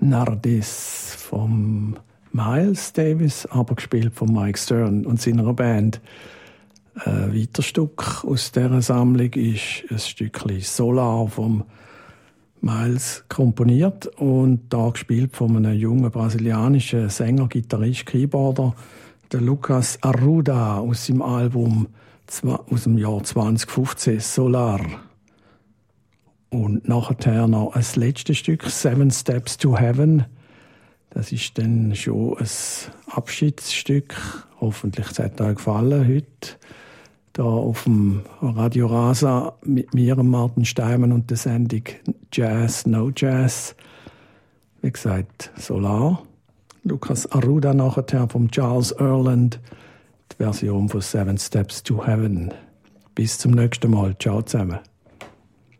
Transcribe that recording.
Nardis vom Miles Davis, aber gespielt von Mike Stern und seiner Band. Ein weiteres Stück aus dieser Sammlung ist ein Stückchen Solar vom Miles komponiert und da gespielt von einem jungen brasilianischen Sänger, Gitarrist, Keyboarder, der Lucas Arruda aus seinem Album aus dem Jahr 2015, Solar. Und nachher noch ein letztes Stück, Seven Steps to Heaven. Das ist dann schon ein Abschiedsstück. Hoffentlich hat es euch gefallen heute. Da auf dem Radio Rasa mit mir, Martin Steinmann und der Sendung Jazz, No Jazz. Wie gesagt, Solar. Lucas Arruda nachher von Charles Earland. Die Version von Seven Steps to Heaven. Bis zum nächsten Mal. Ciao zusammen.